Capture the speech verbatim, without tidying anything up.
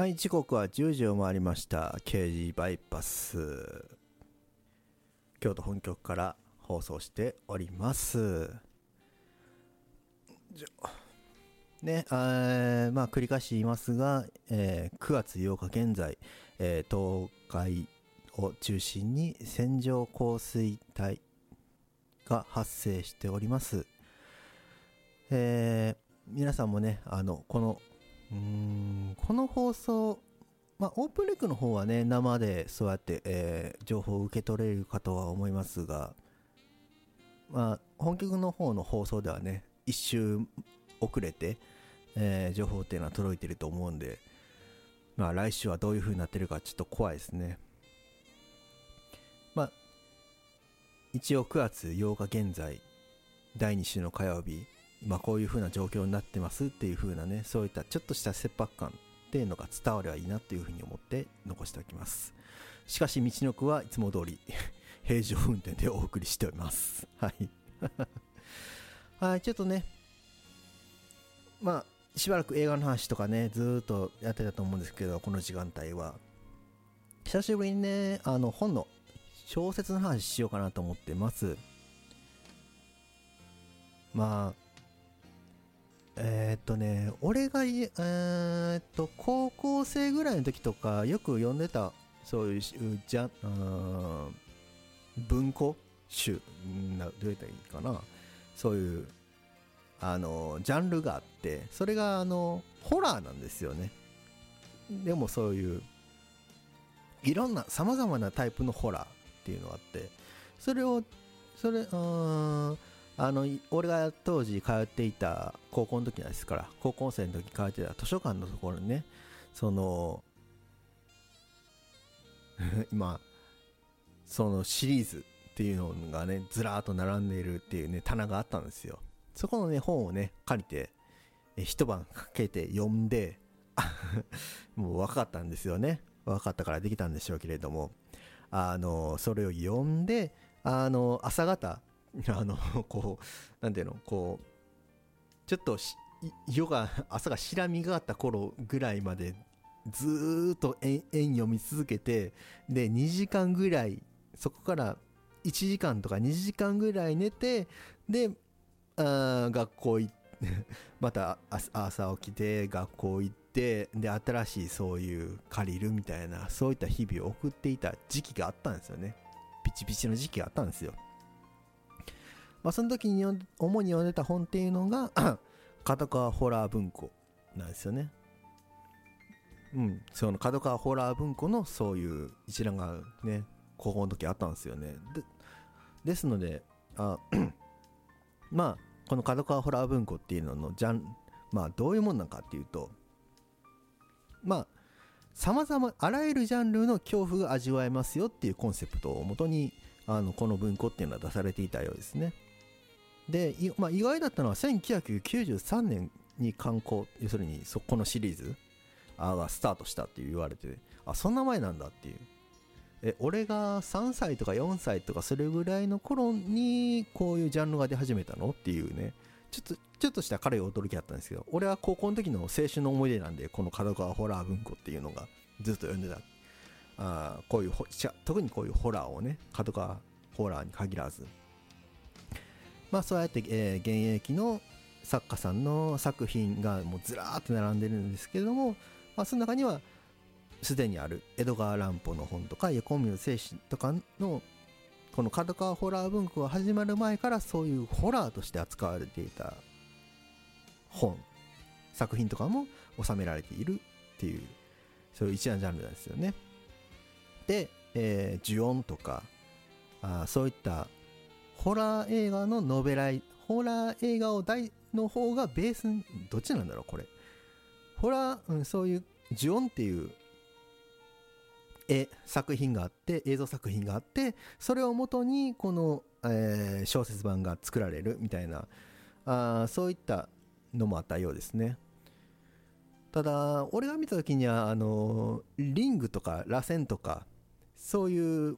はい、時刻はじゅうじを回りました。ケージーバイパス京都本局から放送しております。じゃね、あーまあ繰り返し言いますが、えーくがつようか現在、えー東海を中心に線状降水帯が発生しております。えー皆さんもね、あのこのうーんこの放送、まあ、オープンレックの方はね、生でそうやって、えー情報を受け取れるかとは思いますが、まあ、本局の方の放送ではね、一周遅れて、えー情報っていうのは届いてると思うんで、まあ、来週はどういう風になってるかちょっと怖いですね。まあ、一応くがつようか現在、だいに週の火曜日、今こういう風な状況になってますっていう風なね、そういったちょっとした切迫感っていうのが伝わればいいなという風に思って残しておきます。しかし道のくはいつも通り平常運転でお送りしております。はいはい、ちょっとね、まあしばらく映画の話とかねずーっとやってたと思うんですけど、この時間帯は久しぶりにね、あの本の小説の話しようかなと思ってます。まあえー、っとね俺がいえー、っと高校生ぐらいの時とかよく読んでた、そういうじゃあー文庫集な、どうやったらいいかな、そういうあのジャンルがあって、それがあのホラーなんですよね。でもそういういろんなさまざまなタイプのホラーっていうのがあって、それをそれうーんあの俺が当時通っていた高校の時ですから、高校生の時通ってた図書館のところにね、その今そのシリーズっていうのがねずらーっと並んでいるっていうね棚があったんですよ。そこのね本をね借りてえ一晩かけて読んでもう分かったんですよね。分かったからできたんでしょうけれども、あのそれを読んで、あの朝方あのこうなんていうの、こうちょっと夜が朝が白みがかった頃ぐらいまでずーっと延々読み続けて、でにじかんぐらい、そこからいちじかんとかにじかんぐらい寝て、であ学校行ってまた朝起きて学校行って、で新しいそういう借りるみたいな、そういった日々を送っていた時期があったんですよね。ピチピチの時期があったんですよ。まあその時に主に読んでた本っていうのが角川ホラー文庫なんですよね。うん、その角川ホラー文庫のそういう一覧がね高校の時あったんですよね。でですので、あまあこの角川ホラー文庫っていうののジャンまあどういうもんなんかっていうと、まあさまざまあらゆるジャンルの恐怖が味わえますよっていうコンセプトをもとに、あのこの文庫っていうのは出されていたようですね。で、まあ、意外だったのはせんきゅうひゃくきゅうじゅうさんねんに刊行、要するにそこのシリーズがスタートしたって言われて、あそんな前なんだっていう、え俺がさんさいとかよんさいとかそれぐらいの頃にこういうジャンルが出始めたのっていうね、ちょっとちょっとした軽い驚きだったんですけど、俺は高校の時の青春の思い出なんで、この角川ホラー文庫っていうのがずっと読んでた。あこういう特にこういうホラーをね、角川ホラーに限らず、まあそうやって、えー、現役の作家さんの作品がもうずらーっと並んでるんですけれども、まあ、その中にはすでにある江戸川乱歩の本とか横溝正史とかのこの角川ホラー文庫が始まる前からそういうホラーとして扱われていた本作品とかも収められているっていう、そういう一覧ジャンルなんですよね。で、えー、呪音とかあそういったホラー映画のノベライホラー映画を大の方がベースに、どっちなんだろうこれ、ホラー、うん、そういう呪音っていう絵作品があって、映像作品があって、それをもとにこの、えー、小説版が作られるみたいな、あそういったのもあったようですね。ただ俺が見た時にはあのリングとか螺旋とかそういう